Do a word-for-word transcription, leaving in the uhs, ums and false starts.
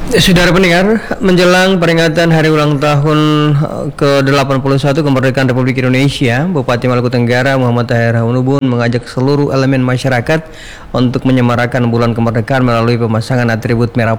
Saudara pendengar, menjelang peringatan hari ulang tahun ke delapan puluh satu kemerdekaan Republik Indonesia, Bupati Maluku Tenggara Muhammad Tahir Haunubun mengajak seluruh elemen masyarakat untuk menyemarakan bulan kemerdekaan melalui pemasangan atribut merah